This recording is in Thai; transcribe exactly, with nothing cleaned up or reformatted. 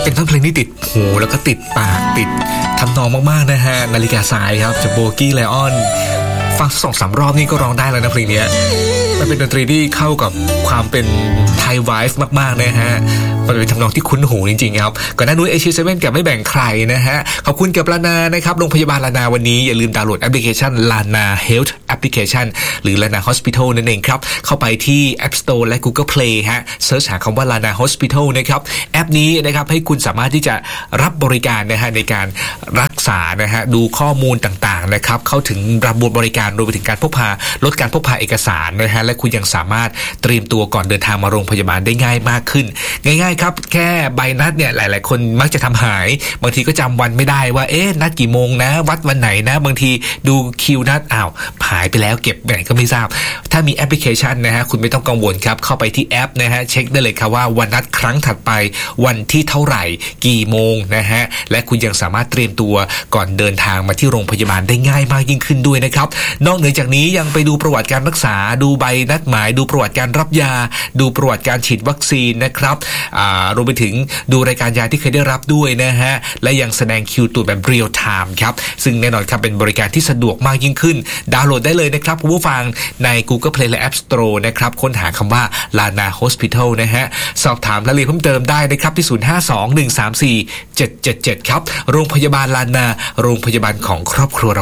เป็นทั้งเพลงที่ติดหูแล้วก็ติดปากติดทำนองมากๆนะฮะนาฬิกาทรายครับจากโบกี้ไลออนฟังสองสามรอบนี่ก็ร้องได้แล้วนะเพลงนี้มันเป็นดนตรีที่เข้ากับความเป็นไทยไวฟ์มากๆนะฮะมันเป็นทำนองที่คุ้นหูจริงๆครับก่อนหน้านู้นเอเชียเซเว่นกับไม่แบ่งใครนะฮะขอบคุณกับลานานะครับโรงพยาบาลลานาวันนี้อย่าลืมดาวน์โหลดแอปพลิเคชันลานาเฮลท์แอปพลิเคชันหรือลานาฮอสพิทอลนั่นเองครับเข้าไปที่ App Store และ Google Play ฮะเสิร์ชหาคำว่าลานาฮอสพิทอลนะครับแอปนี้นะครับให้คุณสามารถที่จะรับบริการนะฮะในการรักษานะฮะดูข้อมูลต่างๆนะครับเข้าถึงระบบบริการรวมไปถึงการพกพาลดการพกพาเอกสารนะฮะและคุณยังสามารถเตรียมตัวก่อนเดินทางมาโรงพยาบาลได้ง่ายมากขึ้นง่ายๆครับแค่ใบนัดเนี่ยหลายๆคนมักจะทำหายบางทีก็จำวันไม่ได้ว่าเอ๊ะนัดกี่โมงนะวัดวันไหนนะบางทีดูคิวนัดอ้าวหายไปแล้วเก็บไปไหนก็ไม่ทราบถ้ามีแอปพลิเคชันนะฮะคุณไม่ต้องกังวลครับเข้าไปที่แอปนะฮะเช็คได้เลยครับว่าวันนัดครั้งถัดไปวันที่เท่าไหร่กี่โมงนะฮะและคุณยังสามารถเตรียมตัวก่อนเดินทางมาที่โรงพยาบาลได้ง่ายมากยิ่งขึ้นด้วยนะครับนอกเหนือจากนี้ยังไปดูประวัติการรักษาดูใบนัดหมายดูประวัติการรับยาดูประวัติการฉีดวัคซีนนะครับอ่ารวมไปถึงดูรายการยาที่เคยได้รับด้วยนะฮะและยังแสดงคิวตรวจแบบเรียลไทม์ครับซึ่งแน่นอนครับเป็นบริการที่สะดวกมากยิ่งขึ้นดาวน์โหลดได้เลยนะครับคุณผู้ฟังใน Google Play และ App Store นะครับค้นหาคำว่า Lana Hospital นะฮะสอบถามรายละเอียดเพิ่มเติมได้นะครับที่ศูนย์ ห้า สอง หนึ่ง สาม สี่ เจ็ด เจ็ด เจ็ดครับโรงพยาบาลลานาโรงพยาบาลของครอบครัวเรา